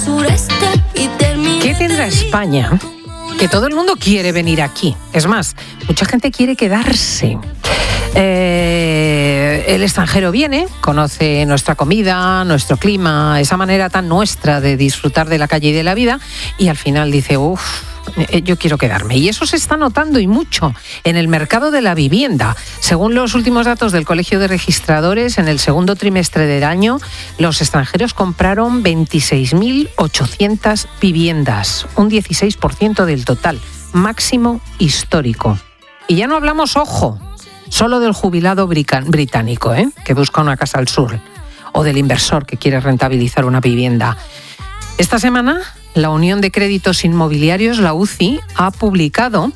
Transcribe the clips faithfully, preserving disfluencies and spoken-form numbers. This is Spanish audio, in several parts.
¿Qué tendrá España? Que todo el mundo quiere venir aquí. Es más, mucha gente quiere quedarse. Eh, el extranjero viene, conoce nuestra comida, nuestro clima, esa manera tan nuestra de disfrutar de la calle y de la vida, y al final dice, uff, yo quiero quedarme. Y eso se está notando y mucho en el mercado de la vivienda. Según los últimos datos del Colegio de Registradores, en el segundo trimestre del año, los extranjeros compraron veintiséis mil ochocientas viviendas, un dieciséis por ciento del total, máximo histórico. Y ya no hablamos, ojo, solo del jubilado británico, ¿eh? que busca una casa al sur, o del inversor que quiere rentabilizar una vivienda. Esta semana, la Unión de Créditos Inmobiliarios, la U C I, ha publicado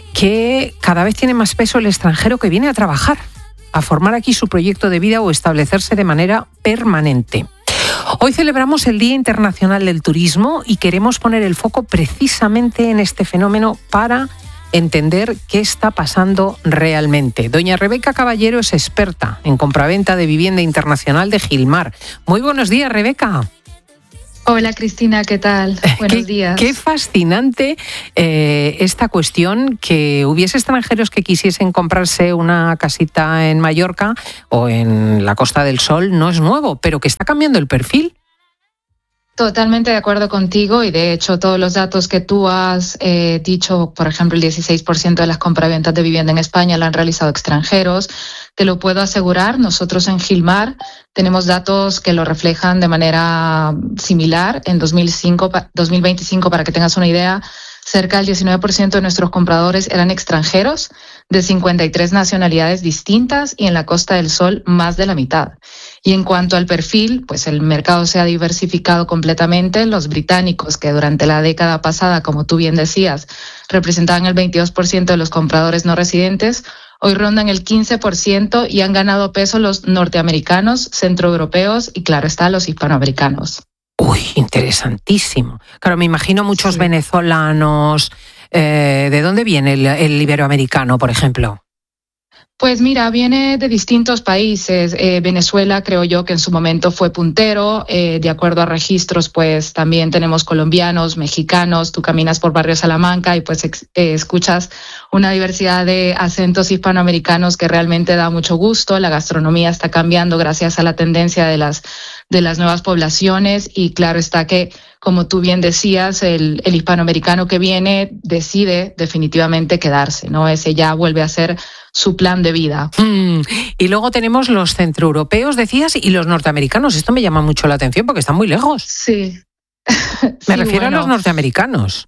que cada vez tiene más peso el extranjero que viene a trabajar, a formar aquí su proyecto de vida o establecerse de manera permanente. Hoy celebramos el Día Internacional del Turismo y queremos poner el foco precisamente en este fenómeno para entender qué está pasando realmente. Doña Rebeca Caballero es experta en compraventa de vivienda internacional de Gilmar. Muy buenos días, Rebeca. Hola, Cristina, ¿qué tal? Buenos qué, días. Qué fascinante eh, esta cuestión, que hubiese extranjeros que quisiesen comprarse una casita en Mallorca o en la Costa del Sol, no es nuevo, pero que está cambiando el perfil. Totalmente de acuerdo contigo, y de hecho todos los datos que tú has eh, dicho, por ejemplo el dieciséis por ciento de las compraventas de vivienda en España la han realizado extranjeros. Te lo puedo asegurar, nosotros en Gilmar tenemos datos que lo reflejan de manera similar. En dos mil cinco, dos mil veinticinco, para que tengas una idea, cerca del diecinueve por ciento de nuestros compradores eran extranjeros de cincuenta y tres nacionalidades distintas, y en la Costa del Sol más de la mitad. Y en cuanto al perfil, pues el mercado se ha diversificado completamente. Los británicos, que durante la década pasada, como tú bien decías, representaban el veintidós por ciento de los compradores no residentes, hoy rondan el quince por ciento, y han ganado peso los norteamericanos, centroeuropeos y, claro está, los hispanoamericanos. Uy, interesantísimo. Claro, me imagino muchos sí. venezolanos. Eh, ¿De dónde viene el, el iberoamericano, por ejemplo? Pues mira, viene de distintos países. Eh, Venezuela, creo yo que en su momento fue puntero. Eh, de acuerdo a registros, pues también tenemos colombianos, mexicanos. Tú caminas por Barrio Salamanca y pues ex, eh, escuchas una diversidad de acentos hispanoamericanos que realmente da mucho gusto. La gastronomía está cambiando gracias a la tendencia de las, de las nuevas poblaciones, y claro está que, como tú bien decías, el, el hispanoamericano que viene decide definitivamente quedarse, ¿no? Ese ya vuelve a ser su plan de vida. Mm, y luego tenemos los centroeuropeos, decías, y los norteamericanos. Esto me llama mucho la atención porque están muy lejos. Sí. Me sí, refiero bueno, a los norteamericanos.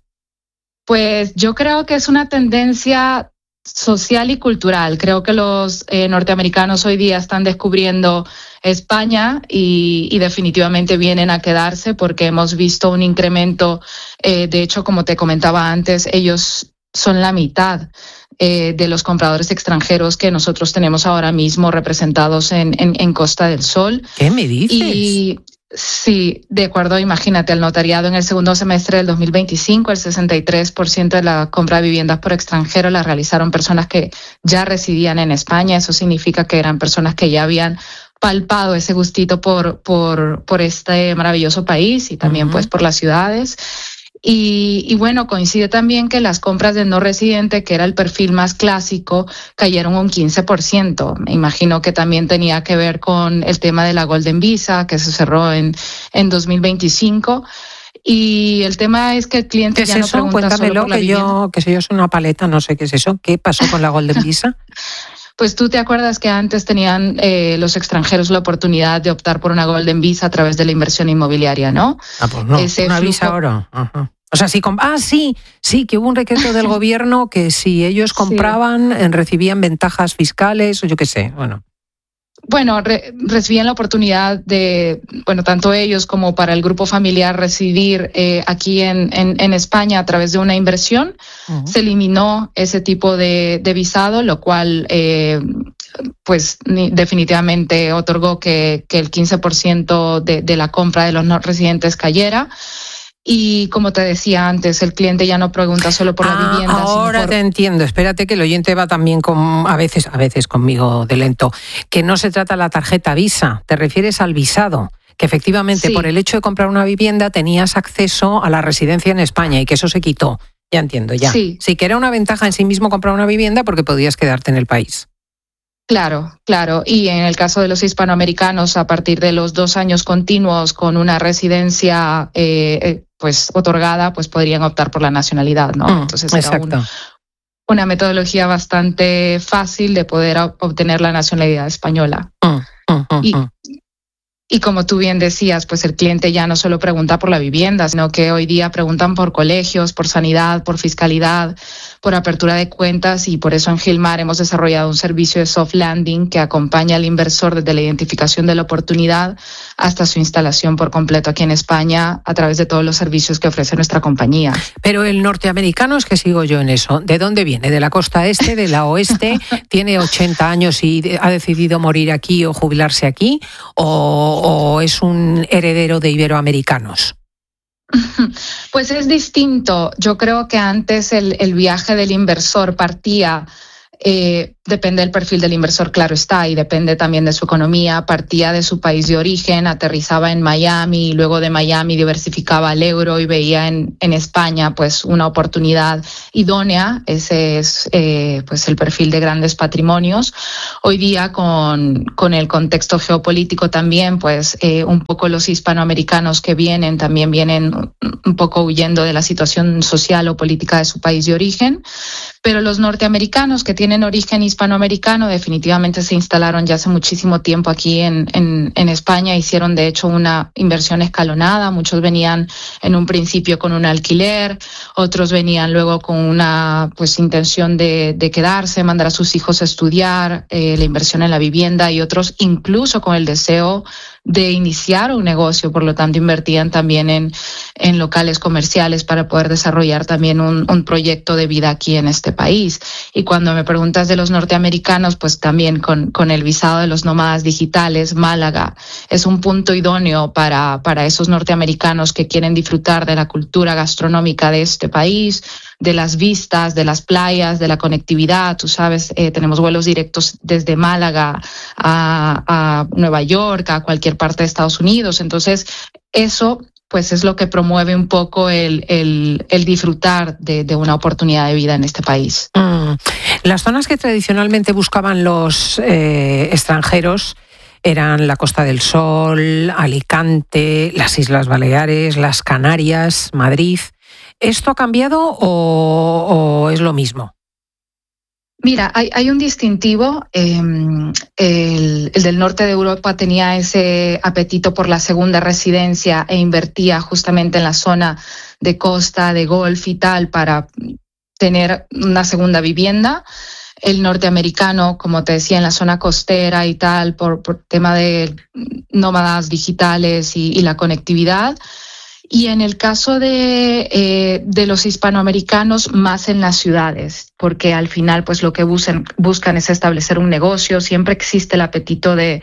Pues yo creo que es una tendencia social y cultural. Creo que los eh, norteamericanos hoy día están descubriendo España y, y definitivamente vienen a quedarse, porque hemos visto un incremento. Eh, de hecho, como te comentaba antes, ellos son la mitad eh, de los compradores extranjeros que nosotros tenemos ahora mismo representados en, en, en Costa del Sol. ¿Qué me dices? Y sí, de acuerdo, imagínate, el notariado en el segundo semestre del dos mil veinticinco, el sesenta y tres por ciento de la compra de viviendas por extranjero la realizaron personas que ya residían en España. Eso significa que eran personas que ya habían palpado ese gustito por, por, por este maravilloso país, y también uh-huh. pues por las ciudades. Y, y bueno, coincide también que las compras de no residente, que era el perfil más clásico, cayeron un quince por ciento. Me imagino que también tenía que ver con el tema de la Golden Visa, que se cerró en, en dos mil veinticinco. Y el tema es que el cliente ¿Qué ya es no eso? pregunta Cuéntamelo, solo por la que vivienda. yo, que sé yo soy una paleta, no sé qué es eso. ¿Qué pasó con la Golden Visa? Pues tú te acuerdas que antes tenían eh, los extranjeros la oportunidad de optar por una Golden Visa a través de la inversión inmobiliaria, ¿no? Ah, pues no, Ese una flujo... visa oro. Ajá. O sea, sí, comp- ah, sí, sí, que hubo un decreto del gobierno que si ellos compraban sí. recibían ventajas fiscales o yo qué sé, bueno. Bueno, re- recibían la oportunidad de, bueno, tanto ellos como para el grupo familiar residir eh, aquí en, en, en España a través de una inversión. Uh-huh. Se eliminó ese tipo de, de visado, lo cual eh, pues ni, definitivamente otorgó que, que el quince por ciento de, de la compra de los no residentes cayera. Y como te decía antes, el cliente ya no pregunta solo por ah, la vivienda. Ahora sino por... te entiendo. Espérate, que el oyente va también con, a veces, a veces conmigo de lento. Que no se trata la tarjeta Visa, te refieres al visado. que efectivamente Sí. por el hecho de comprar una vivienda tenías acceso a la residencia en España y que eso se quitó. Ya entiendo, ya. Sí. Sí, que era una ventaja en sí mismo comprar una vivienda porque podías quedarte en el país. Claro, claro. Y en el caso de los hispanoamericanos, a partir de los dos años continuos con una residencia eh, pues otorgada, pues podrían optar por la nacionalidad, ¿no? Mm, Entonces era exacto. un, una metodología bastante fácil de poder obtener la nacionalidad española. Mm, mm, mm, Y, mm. y como tú bien decías, pues el cliente ya no solo pregunta por la vivienda, sino que hoy día preguntan por colegios, por sanidad, por fiscalidad, por apertura de cuentas, y por eso en Gilmar hemos desarrollado un servicio de soft landing que acompaña al inversor desde la identificación de la oportunidad hasta su instalación por completo aquí en España a través de todos los servicios que ofrece nuestra compañía. Pero el norteamericano, es que sigo yo en eso. ¿De dónde viene? ¿De la costa este, de la oeste? ¿Tiene ochenta años y ha decidido morir aquí o jubilarse aquí? ¿O, o es un heredero de iberoamericanos? Pues es distinto. Yo creo que antes el, el viaje del inversor partía, eh, depende del perfil del inversor, claro está, y depende también de su economía, partía de su país de origen, aterrizaba en Miami y luego de Miami diversificaba el euro y veía en, en España pues una oportunidad idónea. Ese es eh, pues el perfil de grandes patrimonios. Hoy día con, con el contexto geopolítico también, pues eh, un poco los hispanoamericanos que vienen también vienen un poco huyendo de la situación social o política de su país de origen, pero los norteamericanos que tienen origen hispanoamericano definitivamente se instalaron ya hace muchísimo tiempo aquí en, en, en España. Hicieron de hecho una inversión escalonada. Muchos venían en un principio con un alquiler, otros venían luego con una pues intención de, de quedarse, mandar a sus hijos a estudiar, eh, la inversión en la vivienda, y otros incluso con el deseo de iniciar un negocio, por lo tanto invertían también en, en locales comerciales para poder desarrollar también un, un proyecto de vida aquí en este país. Y cuando me preguntas de los norteamericanos, pues también con, con el visado de los nómadas digitales, Málaga es un punto idóneo para, para esos norteamericanos que quieren disfrutar de la cultura gastronómica de este país, de las vistas, de las playas, de la conectividad. Tú sabes, eh, tenemos vuelos directos desde Málaga a, a Nueva York, a cualquier parte de Estados Unidos. Entonces, eso pues es lo que promueve un poco el, el, el disfrutar de, de una oportunidad de vida en este país. Mm. Las zonas que tradicionalmente buscaban los eh, extranjeros eran la Costa del Sol, Alicante, las Islas Baleares, las Canarias, Madrid. ¿Esto ha cambiado o, o es lo mismo? Mira, hay, hay un distintivo. Eh, el, el del norte de Europa tenía ese apetito por la segunda residencia e invertía justamente en la zona de costa, de golf y tal, para tener una segunda vivienda. El norteamericano, como te decía, en la zona costera y tal, por, por tema de nómadas digitales y, y la conectividad. Y en el caso de, eh, de los hispanoamericanos, más en las ciudades, porque al final pues lo que buscan, buscan es establecer un negocio. Siempre existe el apetito de,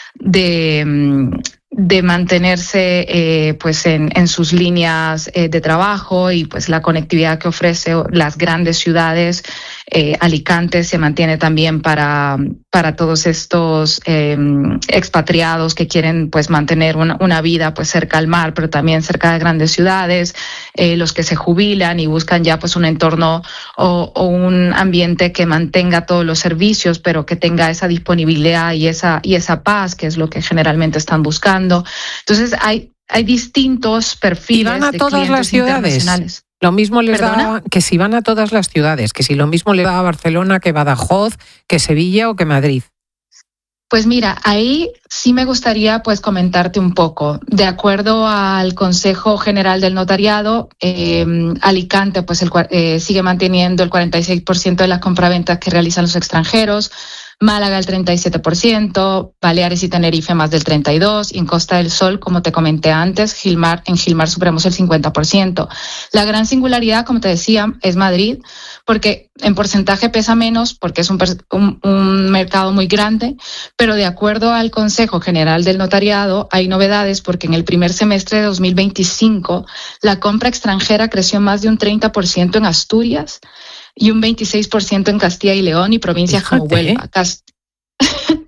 de, de mantenerse eh, pues en, en sus líneas eh, de trabajo, y pues la conectividad que ofrece las grandes ciudades. Eh, Alicante se mantiene también para, para todos estos eh, expatriados que quieren pues mantener una, una vida pues cerca al mar, pero también cerca de grandes ciudades, eh, los que se jubilan y buscan ya pues un entorno o, o un ambiente que mantenga todos los servicios, pero que tenga esa disponibilidad y esa, y esa paz, que es lo que generalmente están buscando. Entonces hay, hay distintos perfiles. ¿Y van a de todas las ciudades? Lo mismo les da que si van a todas las ciudades, que si lo mismo le da a Barcelona que Badajoz, que Sevilla o que Madrid. Pues mira, ahí sí me gustaría pues comentarte un poco. De acuerdo al Consejo General del Notariado, eh, Alicante pues el, eh, sigue manteniendo el cuarenta y seis por ciento de las compraventas que realizan los extranjeros, Málaga el treinta y siete por ciento, Baleares y Tenerife más del treinta y dos por ciento, y en Costa del Sol, como te comenté antes, Gilmar, en Gilmar superamos el cincuenta por ciento. La gran singularidad, como te decía, es Madrid, porque en porcentaje pesa menos, porque es un, un, un mercado muy grande, pero de acuerdo al Consejo General del Notariado hay novedades, porque en el primer semestre de dos mil veinticinco la compra extranjera creció más de un treinta por ciento en Asturias y un veintiséis por ciento en Castilla y León y provincias Fíjate. como Huelva. Cast- sí.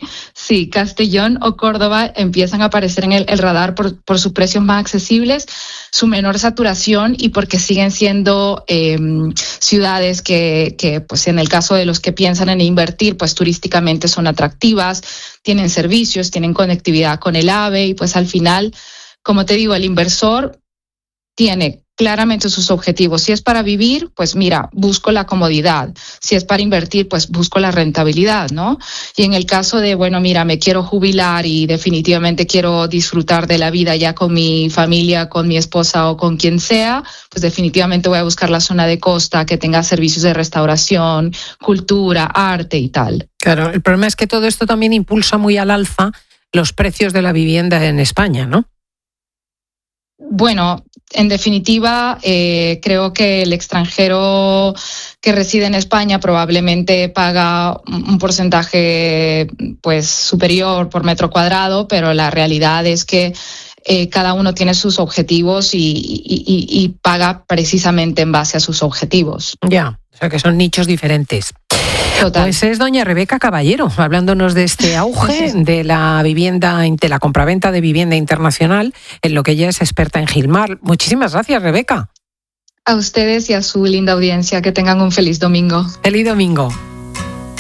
Sí, Castellón o Córdoba empiezan a aparecer en el, el radar por, por sus precios más accesibles, su menor saturación y porque siguen siendo eh, ciudades que, que, pues en el caso de los que piensan en invertir, pues turísticamente son atractivas, tienen servicios, tienen conectividad con el AVE y pues al final, como te digo, el inversor tiene claramente sus objetivos. Si es para vivir, pues mira, busco la comodidad. Si es para invertir, pues busco la rentabilidad, ¿no? Y en el caso de, bueno, mira, me quiero jubilar y definitivamente quiero disfrutar de la vida ya con mi familia, con mi esposa o con quien sea, pues definitivamente voy a buscar la zona de costa que tenga servicios de restauración, cultura, arte y tal. Claro, el problema es que todo esto también impulsa muy al alza los precios de la vivienda en España, ¿no? Bueno, en definitiva, eh, creo que el extranjero que reside en España probablemente paga un porcentaje pues superior por metro cuadrado, pero la realidad es que eh, cada uno tiene sus objetivos y, y, y, y paga precisamente en base a sus objetivos. Ya, o sea que son nichos diferentes. Total. Pues es doña Rebeca Caballero, hablándonos de este auge de la vivienda, de la compraventa de vivienda internacional, en lo que ella es experta en Gilmar. Muchísimas gracias, Rebeca. A ustedes y a su linda audiencia, que tengan un feliz domingo. Feliz domingo.